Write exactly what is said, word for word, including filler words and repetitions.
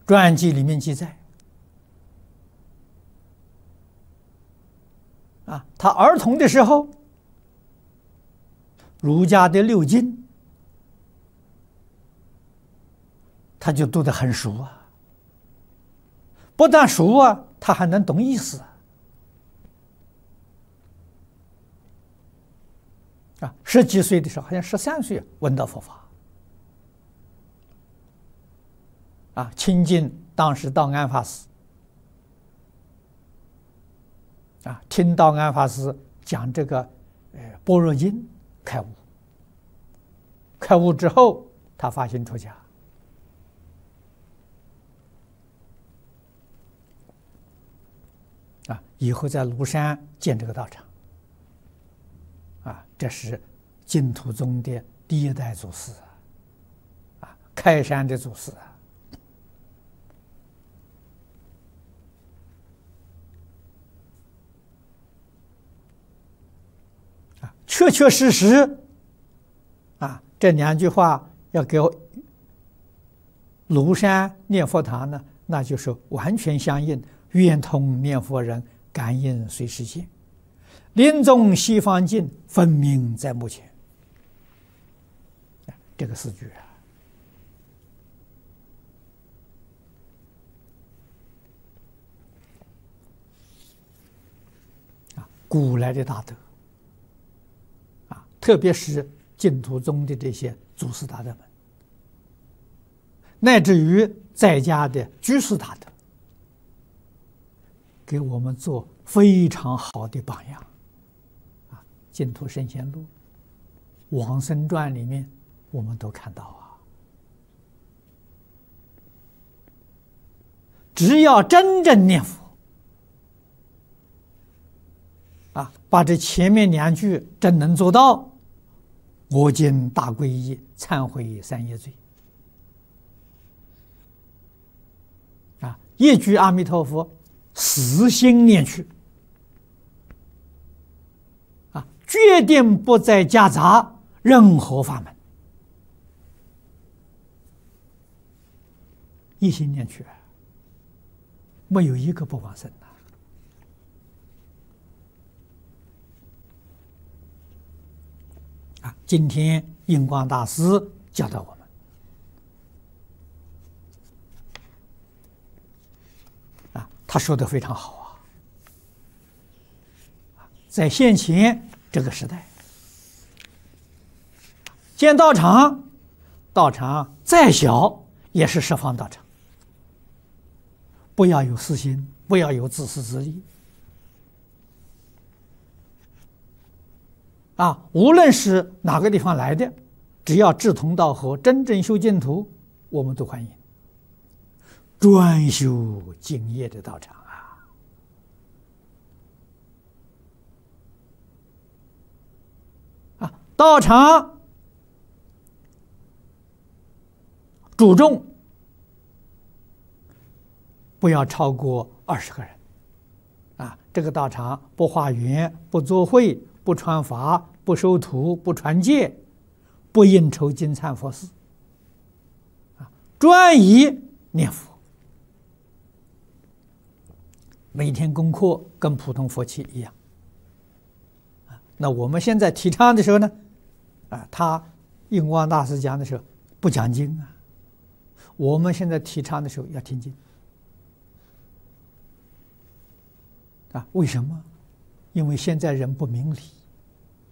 传记里面记载，啊，他儿童的时候，儒家的六经，他就读得很熟啊。不但熟啊，他还能懂意思啊。啊，十几岁的时候，好像十三岁闻到佛法。啊，亲近当时道安法师，啊，听道安法师讲这个呃《般若经》，开悟。开悟之后，他发心出家。啊，以后在庐山建这个道场。啊，这是净土宗的第一代祖师啊，啊，开山的祖师啊。啊，确确实实，啊，这两句话要给庐山念佛堂呢，那就是完全相应。愿同念佛人，感应随时现。临终西方尽，分明在目前。这个四句啊，啊，古来的大德，啊，特别是净土宗的这些祖师大德们，乃至于在家的居士大德，给我们做非常好的榜样。净土圣贤录、往生传里面，我们都看到啊。只要真正念佛，啊，把这前面两句真能做到，我今大皈依，忏悔三业罪。啊，一句阿弥陀佛，死心念去。决定不再夹杂任何法门，一心念去，没有一个不往生的。啊，今天印光大师教导我们，啊，他说的非常好啊，在现前这个时代，建道场，道场再小也是十方道场，不要有私心，不要有自私自利。啊，无论是哪个地方来的，只要志同道合，真正修净土，我们都欢迎。专修净业的道场。道场主众不要超过二十个人，啊，这个道场不化缘，不做会，不传法，不收徒，不传戒，不应酬金忏佛事，啊，专一念佛，每天功课跟普通佛七一样。啊，那我们现在提倡的时候呢？啊，他印光大师讲的时候不讲经啊，我们现在提倡的时候要听经啊。为什么？因为现在人不明理